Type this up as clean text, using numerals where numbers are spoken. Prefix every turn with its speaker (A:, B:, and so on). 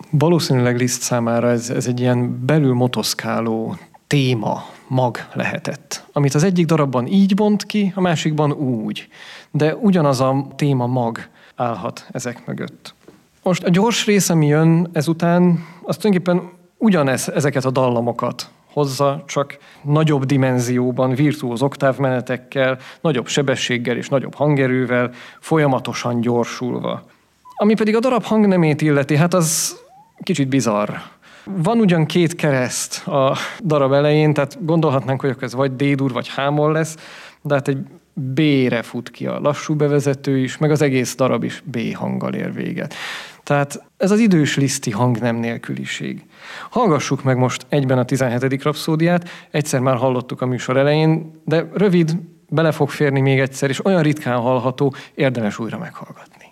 A: Valószínűleg Liszt számára ez egy ilyen belül motoszkáló téma, mag lehetett, amit az egyik darabban így bont ki, a másikban úgy. De ugyanaz a téma mag állhat ezek mögött. Most a gyors rész, ami jön ezután, az tulajdonképpen ezeket a dallamokat hozza, csak nagyobb dimenzióban, virtuóz oktávmenetekkel, nagyobb sebességgel és nagyobb hangerővel, folyamatosan gyorsulva. Ami pedig a darab hangnemét illeti, hát az kicsit bizarr. Van ugyan 2 kereszt a darab elején, tehát gondolhatnánk, hogy ez vagy D-dur, vagy H-moll lesz, de hát egy B-re fut ki a lassú bevezető is, meg az egész darab is B hanggal ér véget. Tehát ez az idős liszti hangnem nélküliség. Hallgassuk meg most egyben a 17. rapszódiát, egyszer már hallottuk a műsor elején, de rövid, bele fog férni még egyszer, és olyan ritkán hallható, érdemes újra meghallgatni.